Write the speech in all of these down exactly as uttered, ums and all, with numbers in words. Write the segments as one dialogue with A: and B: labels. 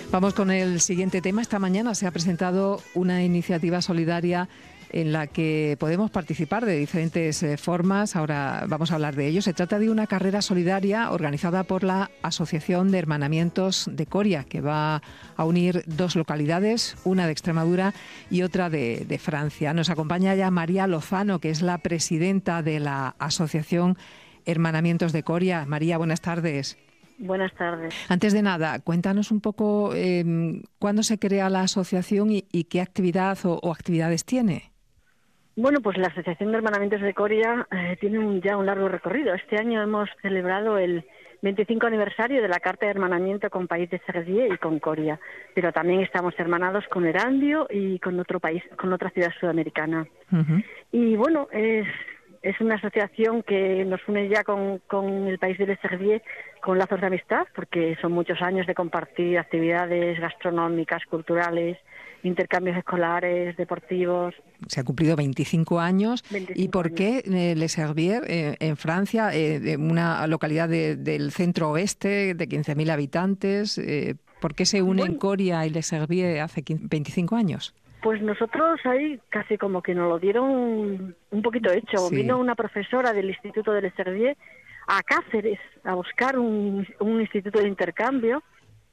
A: Vamos con el siguiente tema. Esta mañana se ha presentado una iniciativa solidaria en la que podemos participar de diferentes eh, formas. Ahora vamos a hablar de ello. Se trata de una carrera solidaria organizada por la Asociación de Hermanamientos de Coria, que va a unir dos localidades, una de Extremadura y otra de, de Francia. Nos acompaña ya María Lozano, que es la presidenta de la Asociación Hermanamientos de Coria. María, buenas tardes.
B: Buenas tardes.
A: Antes de nada, cuéntanos un poco eh, cuándo se crea la asociación y, y qué actividad o, o actividades tiene.
B: Bueno, pues la Asociación de Hermanamientos de Coria eh, tiene un, ya un largo recorrido. Este año hemos celebrado el veinticinco aniversario de la Carta de Hermanamiento con País de Sergier y con Coria, pero también estamos hermanados con Erandio y con otro país, con otra ciudad sudamericana. Uh-huh. Y bueno, es... Es una asociación que nos une ya con, con el país de Sergier con lazos de amistad, porque son muchos años de compartir actividades gastronómicas, culturales, intercambios escolares, deportivos.
A: Se ha cumplido veinticinco años. veinticinco ¿Y por años. qué eh, Le Sergier, eh, en Francia, eh, una localidad de, del centro-oeste de quince mil habitantes, eh, por qué se unen bueno, Coria y Le Sergier hace veinticinco años?
B: Pues nosotros ahí casi como que nos lo dieron un poquito hecho. Sí. Vino una profesora del Instituto de Le Sergier a Cáceres a buscar un, un instituto de intercambio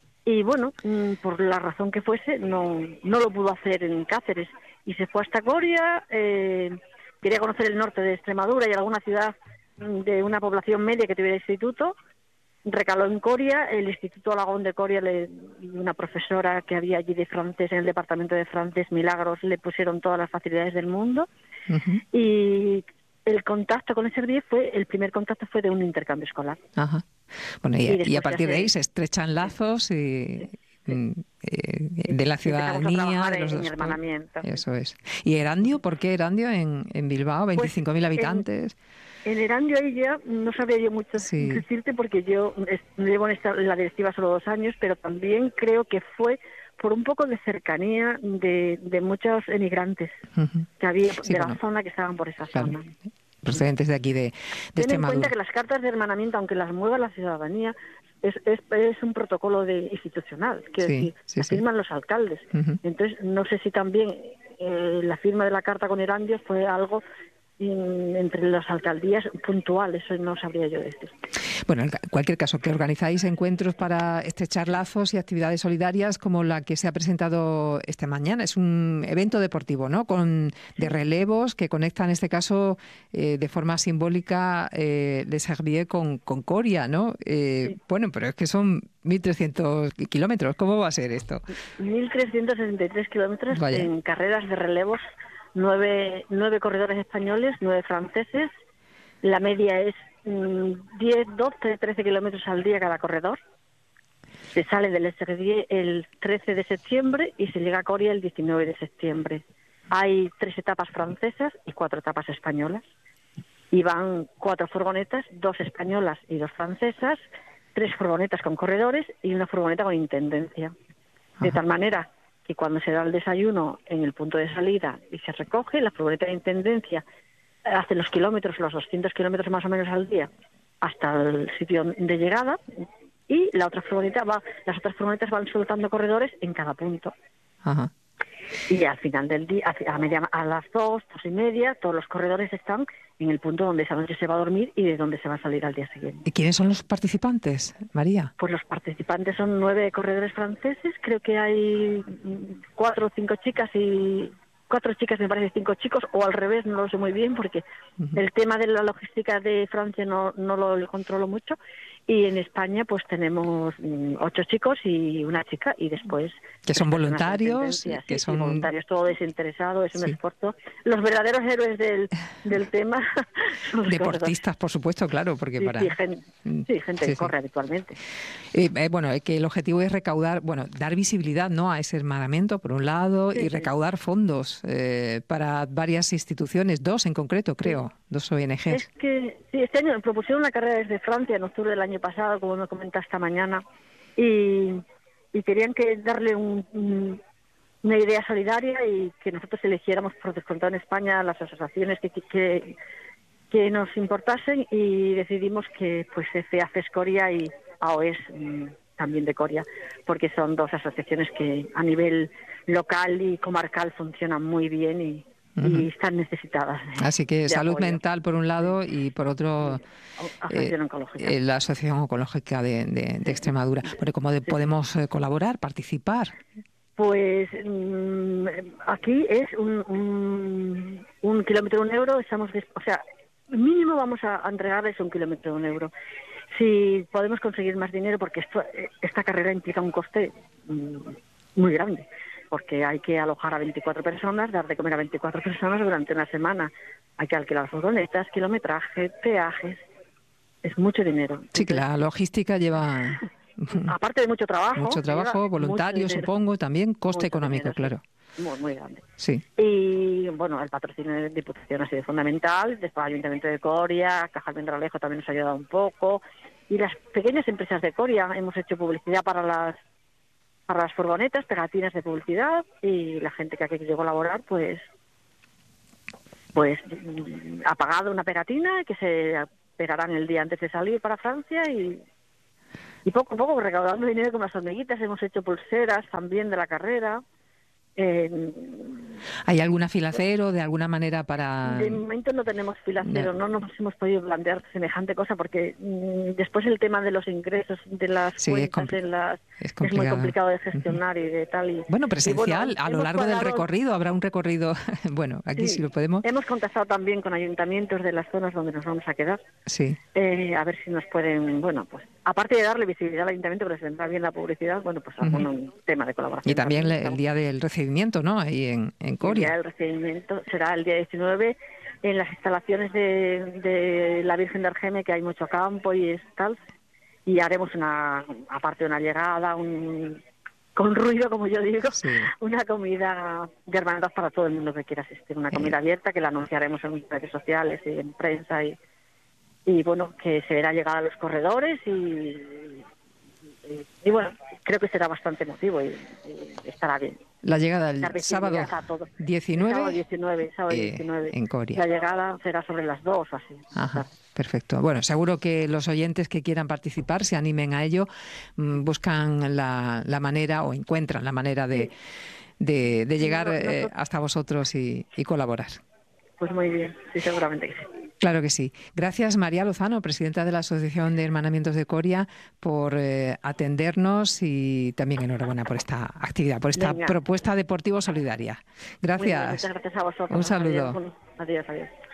B: y bueno, por la razón que fuese, no, no lo pudo hacer en Cáceres y se fue hasta Coria, eh, quería conocer el norte de Extremadura y alguna ciudad de una población media que tuviera instituto. Recaló en Coria, el Instituto Alagón de Coria, le, una profesora que había allí de francés, en el departamento de francés, Milagros, le pusieron todas las facilidades del mundo. Uh-huh. Y el contacto con el Sergier fue, el primer contacto fue de un intercambio escolar.
A: Ajá. Bueno, y, y, y a partir de ahí se estrechan lazos y... Sí. de la ciudadanía, de los
B: en
A: dos
B: hermanamiento.
A: Eso es. ¿Y Erandio? ¿Por qué Erandio en, en Bilbao? veinticinco mil pues habitantes.
B: En, en Erandio ahí ya no sabía yo mucho sí. decirte porque yo llevo en, esta, en la directiva solo dos años, pero también creo que fue por un poco de cercanía de, de muchos emigrantes uh-huh. que había sí, de bueno, la zona que estaban por esa
A: claro.
B: zona.
A: Procedentes de aquí de, de
B: Ten
A: Extremadura.
B: en cuenta que las cartas de hermanamiento, aunque las mueva la ciudadanía, es, es, es un protocolo de institucional, quiero sí, decir, sí, las firman sí. los alcaldes. Uh-huh. Entonces, no sé si también eh, la firma de la carta con Erandio fue algo in, entre las alcaldías puntual, eso no sabría yo decir.
A: Bueno, en cualquier caso, que organizáis encuentros para estrechar lazos y actividades solidarias como la que se ha presentado esta mañana. Es un evento deportivo, ¿no? Con de relevos que conectan, en este caso, eh, de forma simbólica, eh, Le Sergier con, con Coria, ¿no? Eh, sí. Bueno, pero es que son mil trescientos kilómetros. ¿Cómo va a ser esto?
B: mil trescientos sesenta y tres kilómetros Vaya. En carreras de relevos, nueve, nueve corredores españoles, nueve franceses. La media es diez, doce, trece kilómetros al día cada corredor. Se sale del Le Sergier el trece de septiembre y se llega a Coria el diecinueve de septiembre. Hay tres etapas francesas y cuatro etapas españolas. Y van cuatro furgonetas, dos españolas y dos francesas, tres furgonetas con corredores y una furgoneta con intendencia. De Ajá. tal manera que cuando se da el desayuno en el punto de salida y se recoge, la furgoneta de intendencia hace los kilómetros, los doscientos kilómetros más o menos al día, hasta el sitio de llegada, y la otra furgoneta va, las otras furgonetas van soltando corredores en cada punto.
A: Ajá.
B: Y al final del día, a, media, a las dos, dos y media, todos los corredores están en el punto donde esa noche se va a dormir y de donde se va a salir al día siguiente.
A: ¿Y quiénes son los participantes, María?
B: Pues los participantes son nueve corredores franceses, creo que hay cuatro o cinco chicas y... Cuatro chicas, me parece, cinco chicos, o al revés, no lo sé muy bien, porque uh-huh. el tema de la logística de Francia no, no lo controlo mucho. Y en España, pues tenemos mm, ocho chicos y una chica, y después...
A: Que son voluntarios.
B: Que
A: sí, son
B: voluntarios, todo desinteresado, es un
A: sí.
B: esfuerzo. Los verdaderos héroes del, del tema son los
A: deportistas, por supuesto, claro, porque
B: sí,
A: para...
B: Sí, gente, sí, gente sí, que corre sí. habitualmente.
A: Eh, eh, bueno, que el objetivo es recaudar, bueno, dar visibilidad, ¿no?, a ese hermanamiento, por un lado, sí, y recaudar sí. fondos eh, para varias instituciones, dos en concreto, creo, sí. dos O N Ges.
B: Es que, sí, este año me propusieron una carrera desde Francia en octubre del año pasado, como me comenta esta mañana, y, y querían que darle un, un, una idea solidaria y que nosotros eligiéramos por descontado en España las asociaciones que, que, que nos importasen, y decidimos que pues C A F E S Coria y A O E S también de Coria, porque son dos asociaciones que a nivel local y comarcal funcionan muy bien y, uh-huh. y están necesitadas.
A: Así que salud
B: apoyo.
A: mental por un lado y por otro
B: asociación eh, oncológica.
A: Eh, la Asociación Oncológica de, de, de Extremadura. Bueno, ¿cómo de, podemos eh, colaborar, participar?
B: Pues mmm, aquí es un, un, un kilómetro un euro, estamos, o sea, mínimo vamos a entregarles un kilómetro un euro. Si podemos conseguir más dinero, porque esto, esta carrera implica un coste mmm, muy grande, porque hay que alojar a veinticuatro personas, dar de comer a veinticuatro personas durante una semana, hay que alquilar furgonetas, kilometraje, peajes, es mucho dinero.
A: Sí, que la logística lleva...
B: Aparte de mucho trabajo.
A: Mucho trabajo, voluntario, supongo, también coste mucho económico, dinero, claro.
B: Sí. Muy, muy grande.
A: Sí.
B: Y, bueno, el patrocinio de Diputación ha sido fundamental, después el Ayuntamiento de Coria, Caja Almendralejo también nos ha ayudado un poco, y las pequeñas empresas de Coria hemos hecho publicidad para las para las furgonetas, pegatinas de publicidad, y la gente que ha querido colaborar, pues, pues ha pagado una pegatina que se pegarán el día antes de salir para Francia y... Y poco a poco, recaudando dinero con las hormiguitas, hemos hecho pulseras también de la carrera. Eh,
A: ¿Hay algún afilacero de alguna manera para...?
B: De momento no tenemos filacero, no, no nos hemos podido plantear semejante cosa porque mmm, después el tema de los ingresos, de las
A: sí,
B: cuentas,
A: es,
B: de las,
A: es,
B: es muy complicado de gestionar uh-huh. y de tal. Y,
A: bueno, presencial,
B: y bueno,
A: a lo largo
B: cuadrado,
A: del recorrido, habrá un recorrido, bueno, aquí sí, sí lo podemos...
B: Hemos contactado también con ayuntamientos de las zonas donde nos vamos a quedar,
A: sí.
B: eh, a ver si nos pueden, bueno, pues aparte de darle visibilidad al ayuntamiento, presentar bien la publicidad, bueno, pues algún uh-huh. tema de colaboración.
A: Y también también el día del recibimiento, ¿no? Ahí en, en Coria.
B: El día del recibimiento será el día diecinueve en las instalaciones de, de la Virgen de Argeme, que hay mucho campo y es tal, y haremos una, aparte de una llegada, un, con ruido, como yo digo,
A: sí.
B: una comida de hermandad para todo el mundo que quiera asistir, una comida eh. abierta que la anunciaremos en redes sociales y en prensa y, y bueno, que se verá llegar a los corredores y, y, y bueno, creo que será bastante emotivo y, y estará bien.
A: La llegada el sábado diecinueve,
B: sábado diecinueve, sábado
A: eh,
B: diecinueve.
A: En Coria.
B: La llegada será sobre las dos o así.
A: Ajá, perfecto. Bueno, seguro que los oyentes que quieran participar se animen a ello, mmm, buscan la, la manera o encuentran la manera de, sí. de, de llegar no, no, no. Eh, hasta vosotros y, y colaborar.
B: Pues muy bien, sí, seguramente que sí.
A: Claro que sí. Gracias, María Lozano, presidenta de la Asociación de Hermanamientos de Coria, por eh, atendernos y también enhorabuena por esta actividad, por esta Venga. propuesta deportivo solidaria. Gracias.
B: Muy bien, muchas gracias a vosotros.
A: Un saludo.
B: Adiós, adiós. adiós.